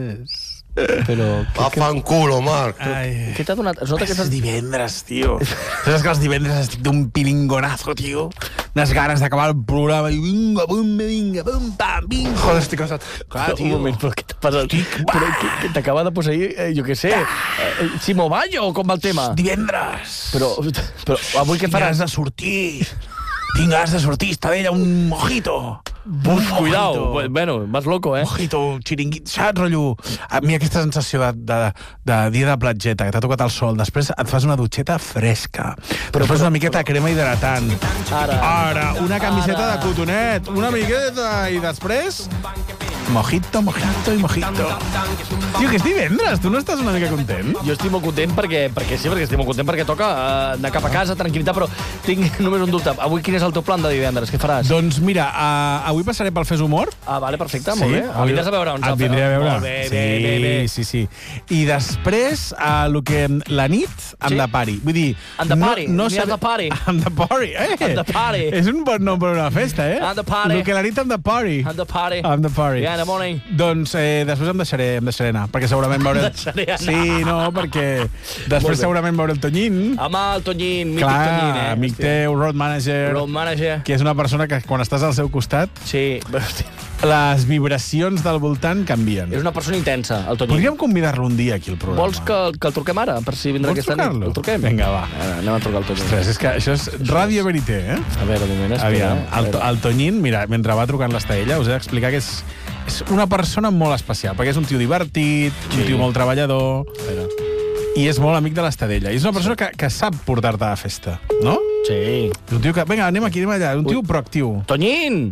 divendres. Però... Va fan culo, Marc. Què t'ha donat? Es nota que És divendres, tio. Saps que els divendres estic d'un pilingonazo, tio? Unes ganes d'acabar el programa i vinga, pum, pam, vinga. Joder, estic cansat. Clar, Un moment, però què t'ha passat? Però que t'acaba de posseir, jo què sé, Ximo Bayo, com va el tema? Divendres. Però avui què Tinc faràs? ganes de sortir. Tinc ganes de sortir, Estadella, un mojito. Cuidao, bueno, vas loco, Mojito, xiringuit, saps, rotllo? A mi aquesta sensació de dia de platgeta, que t'ha tocat el sol, després et fas una dutxeta fresca, però després una miqueta de crema hidratant. Ara, una camiseta de cotonet, una miqueta, i després... Mojito, mojito i mojito. Tio, que és divendres, tu no estàs una mica content? Jo estic molt content perquè estic molt content perquè toca anar cap a casa, tranquil·litat, però tinc només un dubte. Avui quin és el teu plan de divendres? Què faràs? Doncs mira, avui passaré pel Fes Humor. Ah, vale, perfecte, molt bé. Em vindràs a veure on Et vindré a veure. Molt bé. Sí. I després, la nit, amb de pari. Vull dir... And the party. No Ni and the party. And the party. And the party. És un bon nom per una festa, And the party. Lo que la nit amb the party. And the party. And the party. Yeah, in the morning. Doncs després em deixaré anar, perquè segurament veuré... Deixaré anar. Sí, no, perquè després segurament veuré el Toñín. Home, el Toñín, mític Clar, Toñín, amic teu, road manager. Road manager. Que és una persona que quan estàs al seu costat, Sí, les vibracions del voltant canvien. és una persona intensa, el Toñín. Podríem convidar-lo un dia aquí al programa. Vols que el truquem ara, per si vindrà Vols aquesta nit? trucar-lo? El truquem? Vinga, va. Anem a trucar el Toñín. Ostres, és que això és Ràdio Verité, A veure, un moment, espera. Aviam, el Toñín, mira, mentre va trucant l'Estadella, us he d'explicar que és una persona molt especial, perquè és un tio divertit, un tio molt treballador, i és molt amic de l'Estadella. I és una persona que sap portar-te a festa, no? Sí. És un tio que... Vinga, anem aquí, anem allà. Un tio proactiu. Toñín.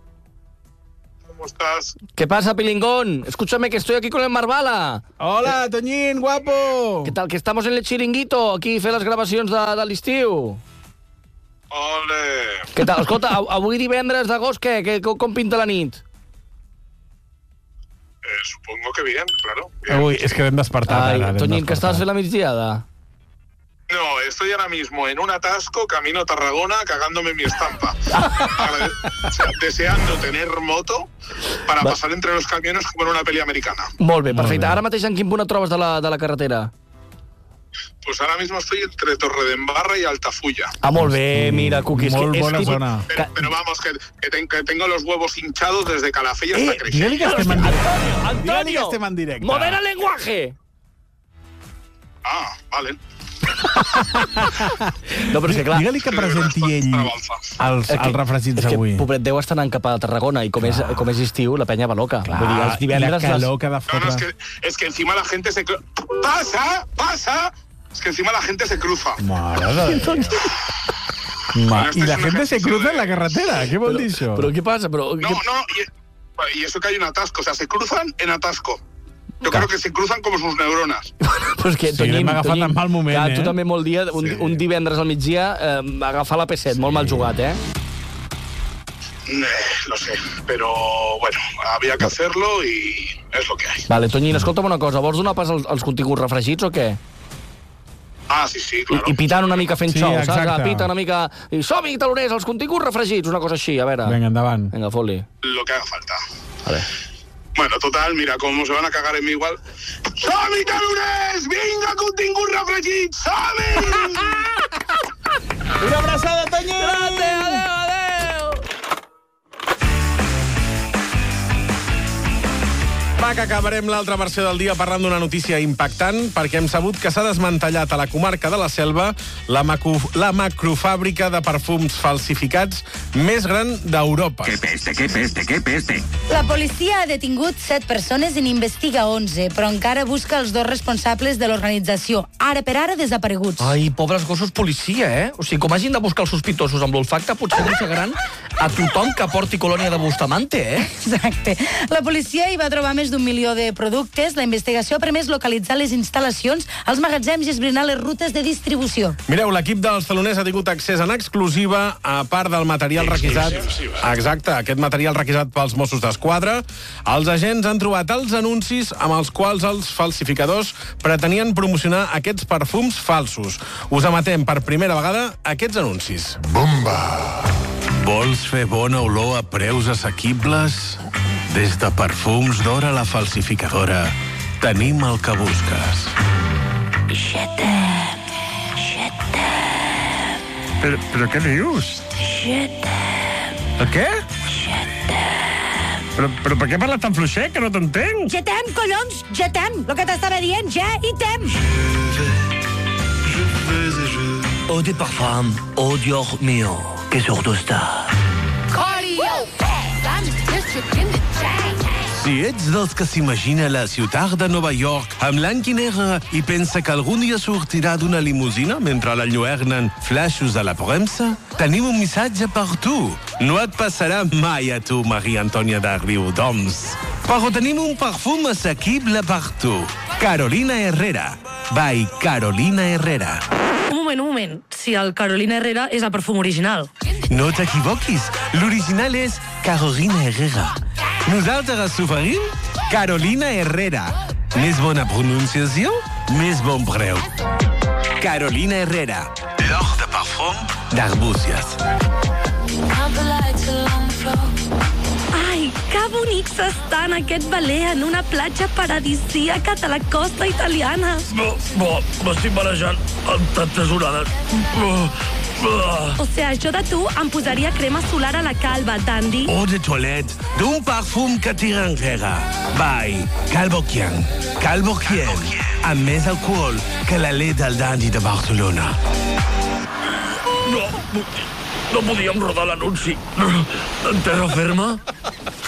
¿Cómo estás? ¿Qué pasa, Pilingón? Escúchame que estoy aquí con el Marvala. Hola, Toñín, guapo! ¿Qué tal? Que estamos en el chiringuito, aquí fent les gravacions de l'estiu. Ole. Què tal? Escolta, avui divendres d'agost, com pinta la nit? Supongo que bien, claro. Bien. Ui, és que vam despertar. Ai, Toñín, que estàs fent la migdiada? No, estoy ahora mismo en un atasco, camino a Tarragona, cagándome mi estampa. Deseando tener moto para pasar entre los camiones como en una peli americana. Molt bé, perfecte. bé. Ara mateix en quin punt et trobes de la carretera? Pues ahora mismo estoy entre Torredembarra y Altafulla. Ah, molt bé, mira, Cuqui. Molt bona zona. Pero vamos, que tengo los huevos hinchados desde Calafell hasta Creixell. Digue-li que estem en directe. Digue-li que Antonio, estem en directe. modera el lenguaje. Ah, vale. No, però és que clar... Digue-li que presenti ell els refregits És que, avui. pobret, deu estar anant cap a Tarragona i com és estiu, la penya va loca. Vull dir, els divendres... la calor que ha de No, no, fotre. es que encima la gente se... ¡Pasa! Es que encima la gente se cruza. Mare de Déu. I la gente se cruza en la carretera. Què vol dir això? Però què passa? Però, No, y eso que hay un atasco, o sea, se cruzan en atasco. Yo creo que se cruzan como sus neuronas. Però és que, Sí, Toñín, l'hem agafat en mal moment, clar, eh? tu també molt dia, un divendres al migdia, agafar la P7, molt mal jugat, Lo sé, pero bueno, había que hacerlo y es lo que hay. Vale, Toñín, escolta'm una cosa, vols donar pas als continguts refregits o què? Ah, sí, claro. I pitant una mica fent Sí, xou, saps? exacte. Pita una mica... I som-hi, taloners, els continguts refregits, una cosa així, a veure. Vinga, endavant. Vinga, fot-li. Lo que haga falta. Vale. Bueno, total, mira, como se van a cagar en mí igual. ¡Som-hi, taloners! Vinga, contingut refregit! Som-hi! Una abraçada, Toñín! Gràcies, adéu! Va, que acabarem l'altra versió del dia parlant d'una notícia impactant, perquè hem sabut que s'ha desmantellat a la comarca de la Selva la macrofàbrica de perfums falsificats més gran d'Europa. ¡Qué peste! La policia ha detingut 7 persones i n'investiga 11, però encara busca els 2 responsables de l'organització, ara per ara desapareguts. Ai, pobres gossos policia, O sigui, com hagin de buscar els sospitosos amb l'olfacte, potser mossegaran a tothom que porti colònia de Bustamante, Exacte. La policia hi va trobar més d'1 milió de productes. La investigació ha permès localitzar les instal·lacions, els magatzems i esbrinar les rutes de distribució. Mireu, l'equip dels taloners ha tingut accés en exclusiva a part del material requisat. Exacte, aquest material requisat pels Mossos d'Esquadra. Els agents han trobat els anuncis amb els quals els falsificadors pretenien promocionar aquests perfums falsos. Us emetem per primera vegada aquests anuncis. Bomba! Vols fer bona olor a preus assequibles? Des de perfums d'or a la falsificadora, tenim el que busques. Però què dius? El què? Però per què parles tan fluixet, que no t'entenc? Jetem, collons, jetem. Lo que t'estava dient, ja i tem. Eau de parfum, oh Dios mío, que sordo està. Si ets dels que s'imagina la ciutat de Nova York amb blanc i negre i pensa que algun dia sortirà d'una limusina mentre l'enlluernen flaixos a la premsa, tenim un missatge per tu. No et passarà mai a tu, Maria Antònia de Riudoms. Però tenim un perfum assequible per tu. Carolina Herrera. By Carolina Herrera. Un moment. Si el Carolina Herrera és el perfum original. No t'equivoquis. L'original és Carolina Herrera. Nosaltres s'oferim Carolina Herrera. Més bona pronunciació, més bon preu. Carolina Herrera. L'or de perfum d'Arbúcies. Ai, que bonics estan aquest balé en una platja paradisíaca de la costa italiana. M'estic barejant amb tantes onades. O sigui, jo de tu em posaria crema solar a la calva, Dandy. Eau de toilette d'un perfum que tira enrere. By Calboquian. Calboquian. Amb més alcohol que la llet del Dandy de Barcelona. No podíem rodar l'anunci en terra ferma?